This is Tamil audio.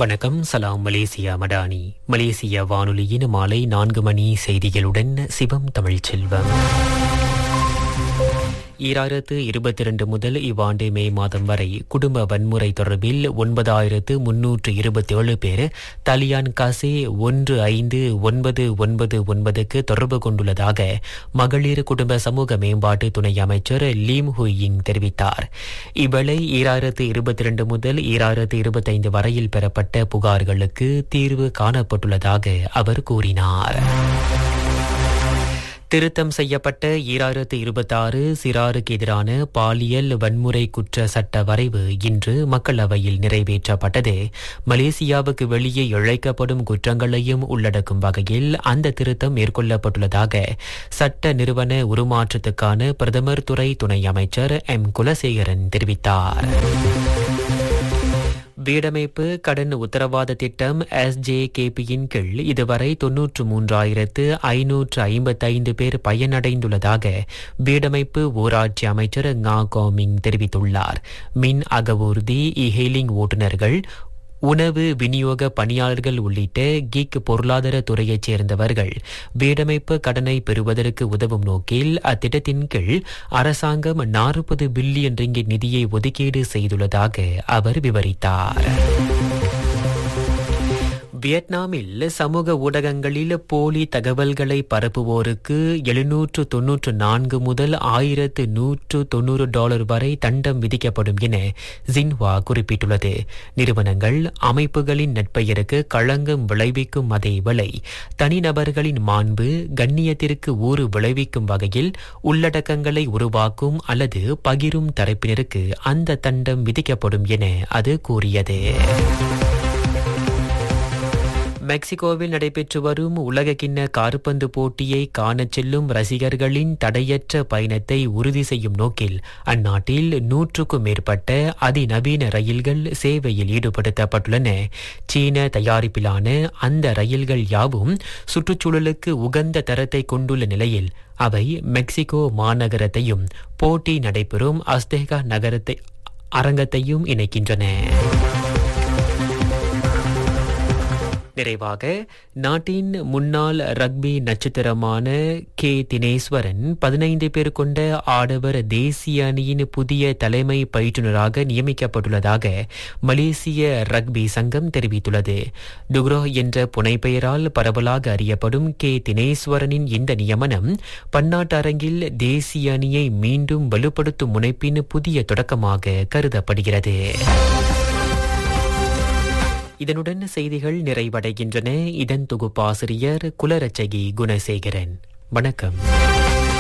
வணக்கம். சலாம் மலேசியா மடானி. மலேசிய வானொலியின் மாலை 4 மணி செய்திகளுடன் சிவம் தமிழ்ச்செல்வம். 2022 முதல் இவ்வாண்டு மே மாதம் வரை குடும்ப வன்முறை தொடர்பில் 9327 பேர் தலியான் காசே 15999க்கு தொடர்பு கொண்டுள்ளதாக மகளிர் குடும்ப சமூக மேம்பாட்டு துணை அமைச்சர் லீம் ஹுயிங் தெரிவித்தார். இவ்வேளை 2022 முதல் 2025 வரையில் பெறப்பட்ட புகார்களுக்கு தீர்வு காணப்பட்டுள்ளதாக அவர் கூறினார். திருத்தம் செய்யப்பட்ட 2026 சிறாருக்கு எதிரான பாலியல் வன்முறை குற்ற சட்ட வரைவு இன்று மக்களவையில் நிறைவேற்றப்பட்டது. மலேசியாவுக்கு வெளியே இழைக்கப்படும் குற்றங்களையும் உள்ளடக்கும் வகையில் அந்த திருத்தம் மேற்கொள்ளப்பட்டுள்ளதாக சட்ட நிறுவன உருமாற்றத்துக்கான பிரதமர் துறை துணை அமைச்சர் எம் குலசேகரன் தெரிவித்தார். வீடமைப்பு கடன் உத்தரவாத திட்டம் SJKPயின் கீழ் இதுவரை 93,555 பேர் பயனடைந்துள்ளதாக வீடமைப்பு ஊராட்சி அமைச்சர் ngா கோமிங் தெரிவித்துள்ளார். மின் அகவூர்தி, இஹெயிலிங் ஓட்டுநர்கள், உணவு விநியோக பணியாளர்கள் உள்ளிட்ட கிக் பொருளாதார துறையைச் சேர்ந்தவர்கள் வீடமைப்பு கடனை பெறுவதற்கு உதவும் நோக்கில் அத்திட்டத்தின் கீழ் அரசாங்கம் 40 பில்லியன் ரிங்கிட் நிதியை ஒதுக்கீடு செய்துள்ளதாக அவர் விவரித்தார். வியட்நாமில் சமூக ஊடகங்களில் போலி தகவல்களை பரப்புவோருக்கு $794 முதல் $1190 வரை தண்டம் விதிக்கப்படும் என ஜின்ஹுவா குறிப்பிட்டுள்ளது. நிறுவனங்கள், அமைப்புகளின் நட்பெயருக்கு களங்கம் விளைவிக்கும் அதேவேளை தனிநபர்களின் மாண்பு, கண்ணியத்திற்கு ஊறு விளைவிக்கும் வகையில் உள்ளடக்கங்களை உருவாக்கும் அல்லது பகிரும் தரப்பினருக்கு அந்த தண்டம் விதிக்கப்படும் என அது கூறியது. மெக்சிகோவில் நடைபெற்று வரும் உலகக்கிண்ண காற்பந்து போட்டியை காணச் செல்லும் ரசிகர்களின் தடையற்ற பயணத்தை உறுதி செய்யும் நோக்கில் அந்நாட்டில் 100க்கும் மேற்பட்ட அதிநவீன ரயில்கள் சேவையில் ஈடுபடுத்தப்பட்டுள்ளன. சீன தயாரிப்பிலான அந்த ரயில்கள் யாவும் சுற்றுச்சூழலுக்கு உகந்த தரத்தை கொண்டுள்ள நிலையில் அவை மெக்சிகோ மாநகரத்தையும் போட்டி நடைபெறும் அஸ்தேகா அரங்கத்தையும் இணைக்கின்றன. நிறைவாக, நாட்டின் முன்னாள் ரக்பி நட்சத்திரமான கே தினேஸ்வரன் 15 பேர் கொண்ட ஆடவர் தேசிய அணியின் புதிய தலைமை பயிற்றுநராக நியமிக்கப்பட்டுள்ளதாக மலேசிய ரக்பி சங்கம் தெரிவித்துள்ளது. டுக்ரோ என்ற புனைப்பெயரால் பரவலாக அறியப்படும் கே தினேஸ்வரனின் இந்த நியமனம் பன்னாட்டு அரங்கில் தேசிய அணியை மீண்டும் வலுப்படுத்தும் முனைப்பின் புதிய தொடக்கமாக கருதப்படுகிறது. இதனுடன் செய்திகள் நிறைவடைகின்றன. இதன் தொகுப்பாசிரியர் குலரட்சகி குணசேகரன். வணக்கம்.